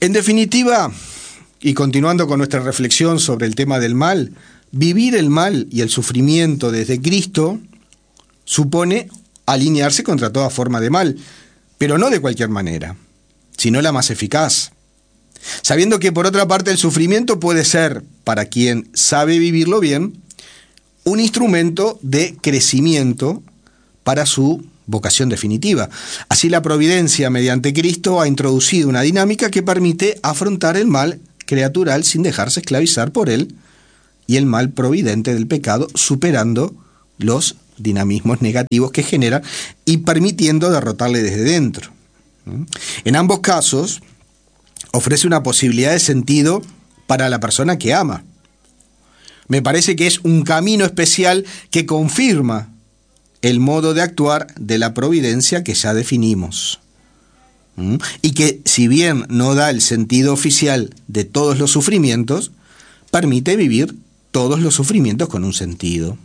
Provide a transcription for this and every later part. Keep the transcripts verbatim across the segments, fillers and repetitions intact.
En definitiva, y continuando con nuestra reflexión sobre el tema del mal, vivir el mal y el sufrimiento desde Cristo supone alinearse contra toda forma de mal, pero no de cualquier manera, sino la más eficaz. Sabiendo que por otra parte el sufrimiento puede ser, para quien sabe vivirlo bien, un instrumento de crecimiento para su vocación definitiva. Así la providencia mediante Cristo ha introducido una dinámica que permite afrontar el mal creatural sin dejarse esclavizar por él y el mal providente del pecado, superando los dinamismos negativos que genera y permitiendo derrotarle desde dentro. En ambos casos ofrece una posibilidad de sentido para la persona que ama. Me parece que es un camino especial que confirma el modo de actuar de la providencia que ya definimos. ¿Mm? Y que, si bien no da el sentido oficial de todos los sufrimientos, permite vivir todos los sufrimientos con un sentido.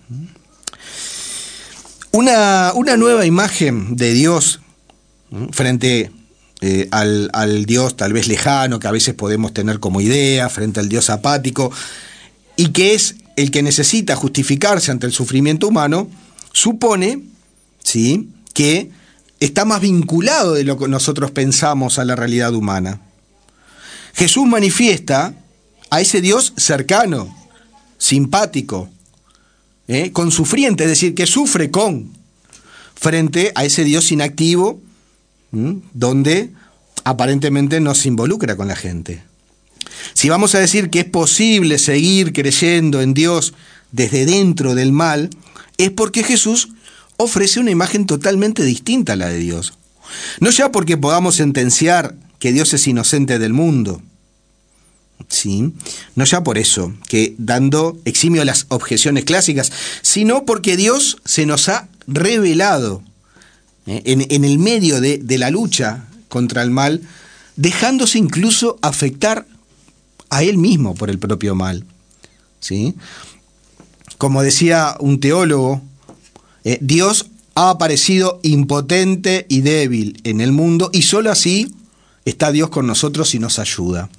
Una, una nueva imagen de Dios ¿Mm? frente eh, al, al Dios tal vez lejano que a veces podemos tener como idea, frente al Dios apático, y que es el que necesita justificarse ante el sufrimiento humano, supone, ¿sí?, que está más vinculado de lo que nosotros pensamos a la realidad humana. Jesús manifiesta a ese Dios cercano, simpático, ¿eh? consufriente, es decir, que sufre con, frente a ese Dios inactivo, ¿m? donde aparentemente no se involucra con la gente. Si vamos a decir que es posible seguir creyendo en Dios desde dentro del mal, es porque Jesús ofrece una imagen totalmente distinta a la de Dios. No ya porque podamos sentenciar que Dios es inocente del mundo, ¿sí? No ya por eso, que dando eximio a las objeciones clásicas, sino porque Dios se nos ha revelado ¿eh? en, en el medio de, de la lucha contra el mal, dejándose incluso afectar a Él mismo por el propio mal, ¿sí? Como decía un teólogo, eh, Dios ha aparecido impotente y débil en el mundo y solo así está Dios con nosotros y nos ayuda.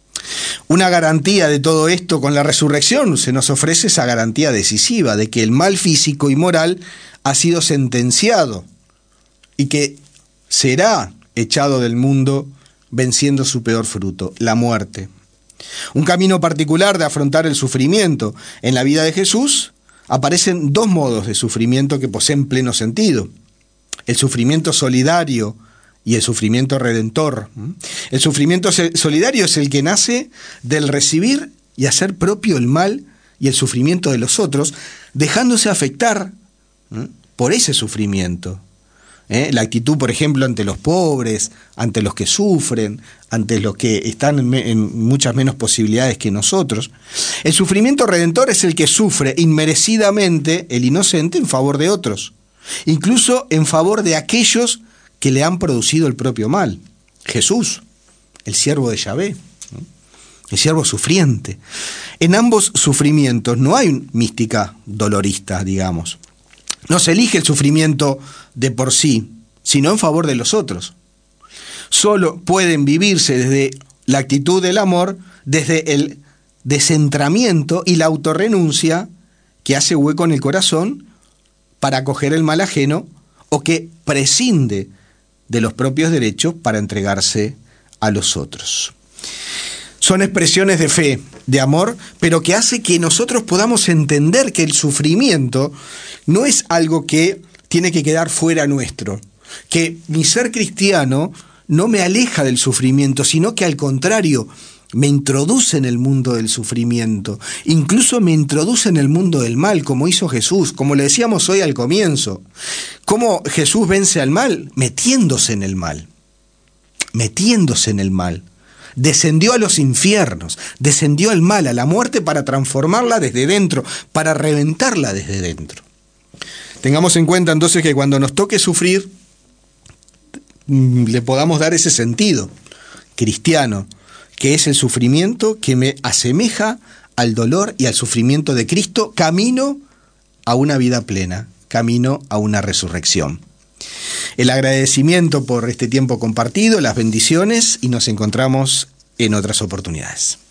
Una garantía de todo esto con la resurrección, se nos ofrece esa garantía decisiva de que el mal físico y moral ha sido sentenciado y que será echado del mundo venciendo su peor fruto, la muerte. Un camino particular de afrontar el sufrimiento. En la vida de Jesús aparecen dos modos de sufrimiento que poseen pleno sentido: el sufrimiento solidario y el sufrimiento redentor. El sufrimiento solidario es el que nace del recibir y hacer propio el mal y el sufrimiento de los otros, dejándose afectar por ese sufrimiento. ¿Eh? La actitud, por ejemplo, ante los pobres, ante los que sufren, ante los que están en, me- en muchas menos posibilidades que nosotros. El sufrimiento redentor es el que sufre inmerecidamente el inocente en favor de otros, incluso en favor de aquellos que le han producido el propio mal. Jesús, el siervo de Yahvé, ¿no? El siervo sufriente. En ambos sufrimientos no hay mística dolorista, digamos. No se elige el sufrimiento de por sí, sino en favor de los otros. Solo pueden vivirse desde la actitud del amor, desde el descentramiento y la autorrenuncia que hace hueco en el corazón para acoger el mal ajeno o que prescinde de los propios derechos para entregarse a los otros. Son expresiones de fe, de amor, pero que hace que nosotros podamos entender que el sufrimiento no es algo que tiene que quedar fuera nuestro, que mi ser cristiano no me aleja del sufrimiento, sino que al contrario, me introduce en el mundo del sufrimiento, incluso me introduce en el mundo del mal, como hizo Jesús, como le decíamos hoy al comienzo. ¿Cómo Jesús vence al mal? Metiéndose en el mal, metiéndose en el mal. Descendió a los infiernos, descendió al mal, a la muerte, para transformarla desde dentro, para reventarla desde dentro. Tengamos en cuenta entonces que cuando nos toque sufrir, le podamos dar ese sentido cristiano, que es el sufrimiento que me asemeja al dolor y al sufrimiento de Cristo, camino a una vida plena, camino a una resurrección. El agradecimiento por este tiempo compartido, las bendiciones, y nos encontramos en otras oportunidades.